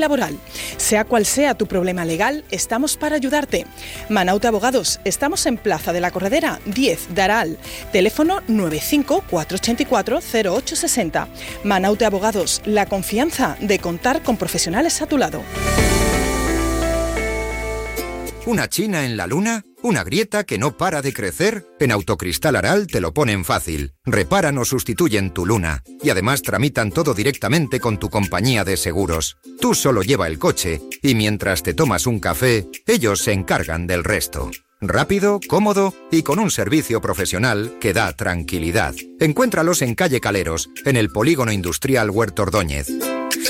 laboral. Sea cual sea tu problema legal, estamos para ayudarte. Manaute Abogados, estamos en Plaza de la Corredera 10 de Aral, teléfono 95 484 0860. Manaute Abogados, la confianza de contar con profesionales a tu lado. ¿Una china en la luna? ¿Una grieta que no para de crecer? En Autocristal Aral te lo ponen fácil. Reparan o sustituyen tu luna. Y además tramitan todo directamente con tu compañía de seguros. Tú solo lleva el coche y mientras te tomas un café, ellos se encargan del resto. Rápido, cómodo y con un servicio profesional que da tranquilidad. Encuéntralos en calle Caleros, en el Polígono Industrial Huerto Ordóñez.